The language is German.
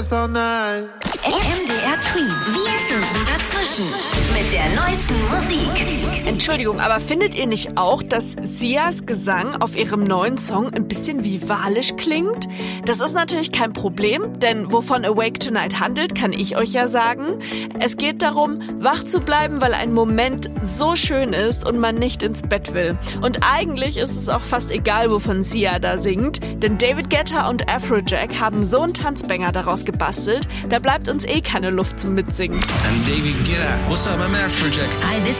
dance all night. MDR Twins. Wir finden dazwischen mit der neuesten Musik. Entschuldigung, aber findet ihr nicht auch, dass Sias Gesang auf ihrem neuen Song ein bisschen wie walisch klingt? Das ist natürlich kein Problem, denn wovon Awake Tonight handelt, kann ich euch ja sagen. Es geht darum, wach zu bleiben, weil ein Moment so schön ist und man nicht ins Bett will. Und eigentlich ist es auch fast egal, wovon Sia da singt, denn David Guetta und Afrojack haben so einen Tanzbanger daraus gebastelt, da bleibt uns eh keine Luft zum Mitsingen. I'm David Guetta. What's up, I'm Afrojack. Hi, this